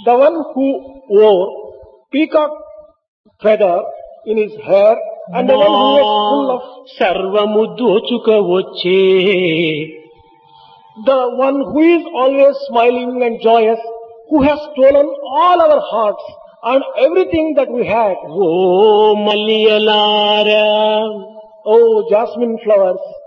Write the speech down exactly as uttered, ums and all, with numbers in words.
the one who wore peacock feather in his hair and the one who was full of, సర్వము దోచుక వచ్చే the one who is always smiling and joyous, who has stolen all our hearts and everything that we had. Oh మల్లియలారా Oh, jasmine flowers,